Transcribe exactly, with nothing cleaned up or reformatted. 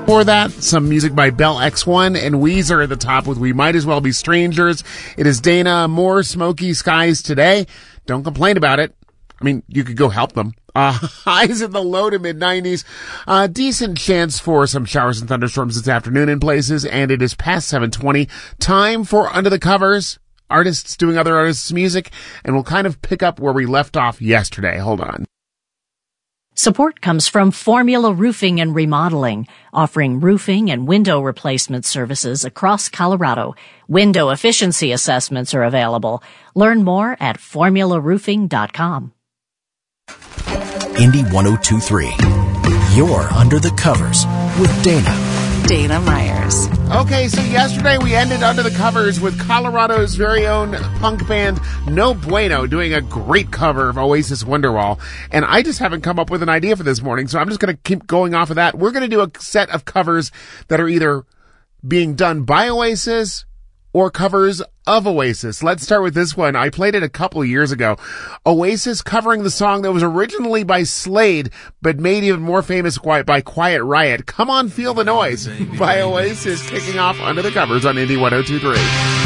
For that, some music by Bell X one and Weezer at the top with We Might As Well Be Strangers. It is Dana Moore, Smoky Skies today. Don't complain about it. I mean, you could go help them. Uh, highs in the low to mid nineties. Uh, decent chance for some showers and thunderstorms this afternoon in places, and it is past seven twenty. Time for Under the Covers. Artists doing other artists' music, and we'll kind of pick up where we left off yesterday. Hold on. Support comes from Formula Roofing and Remodeling, offering roofing and window replacement services across Colorado. Window efficiency assessments are available. Learn more at formula roofing dot com. Indy one oh two three. You're Under the Covers with Dana. Dana Myers. Okay, so yesterday we ended Under the Covers with Colorado's very own punk band No Bueno doing a great cover of Oasis Wonderwall. And I just haven't come up with an idea for this morning, so I'm just going to keep going off of that. We're going to do a set of covers that are either being done by Oasis or covers of Oasis. Let's start with this one. I played it a couple of years ago. Oasis covering the song that was originally by Slade, but made even more famous by Quiet Riot. Come On Feel the Noise by Oasis, kicking off Under the Covers on Indy one oh two three.